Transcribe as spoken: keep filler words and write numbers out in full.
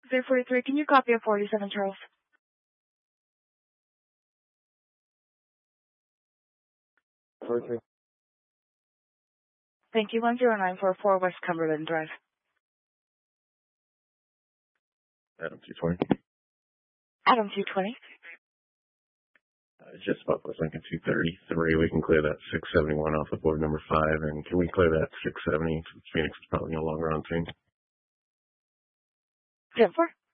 zero four three, can you copy of forty-seven, Charles? forty-three. Thank you. one zero nine four four West Cumberland Drive. Adam two twenty. Adam two twenty. I just spoke with Lincoln two thirty-three. We can clear that six seventy-one off of board number five, and can we clear that six seventy? Phoenix is probably no longer on scene. ten four.